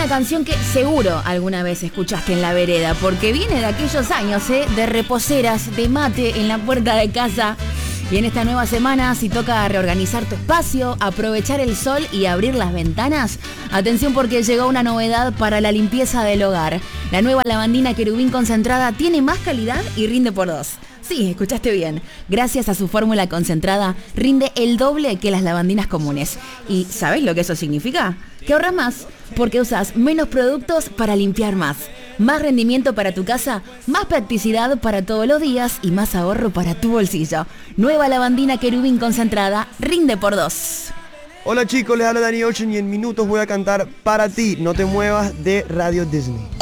una canción que seguro alguna vez escuchaste en la vereda, porque viene de aquellos años, de reposeras, de mate en la puerta de casa. Y en esta nueva semana, si toca reorganizar tu espacio, aprovechar el sol y abrir las ventanas, atención porque llegó una novedad para la limpieza del hogar. La nueva lavandina Querubín concentrada tiene más calidad y rinde por 2. Sí, escuchaste bien. Gracias a su fórmula concentrada, rinde el doble que las lavandinas comunes. ¿Y sabés lo que eso significa? Que ahorras más, porque usas menos productos para limpiar más. Más rendimiento para tu casa, más practicidad para todos los días y más ahorro para tu bolsillo. Nueva lavandina Querubín concentrada, rinde por 2. Hola chicos, les habla Danny Ocean y en minutos voy a cantar Para Ti, No Te Muevas de Radio Disney.